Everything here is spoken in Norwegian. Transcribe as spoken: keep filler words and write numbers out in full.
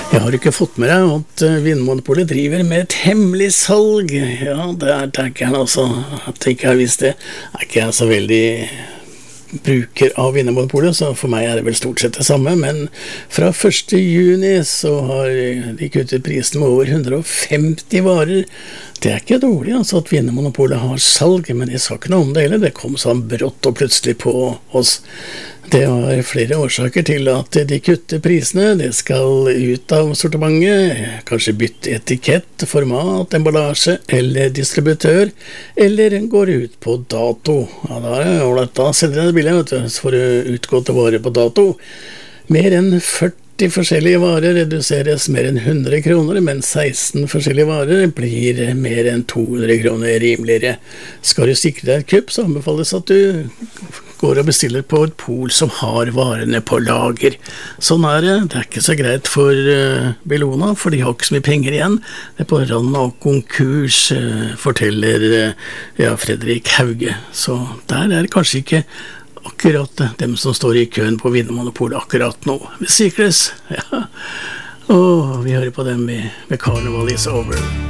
Jeg har ikke fått med deg at Vinmonopolet driver med et hemmelig salg. Ja, det er tankeren altså, at jeg ikke har visst det. Er ikke jeg så veldig bruker av Vinmonopolet, så for meg er det vel stort sett det samme, men fra første juni så har de kuttet prisen med over hundre og femti varer. Det er ikke dårlig altså at Vinmonopolet har salg, men de sa ikke noe om det hele. Det kom sånn brått og plutselig på oss. Det var flere årsaker til at de kutter prisene. Det skal ut av sortimentet, kanskje bytte etikett, format, emballasje eller distributør, eller går ut på dato. Ja, da, er det, da selger jeg det billig, vet du, for å utgå til varer på dato. Mer enn førti forskjellige varer reduseres mer enn hundre kroner, mens seksten forskjellige varer blir mer enn to hundre kroner rimeligere. Skal du sikre deg et kupp, så anbefales at du går og bestiller på et pol som har varene på lager. Sånn er det. Det er ikke så greit for uh, Bellona, for de har ikke så mye penger igjen. Det er på randen av konkurs, uh, forteller uh, ja, Fredrik Hauge. Så der er det kanskje ikke akkurat dem som står i køen på Vinmonopolet akkurat nå. Vi sikres, ja. Og vi hører på dem med, med Carnival is over.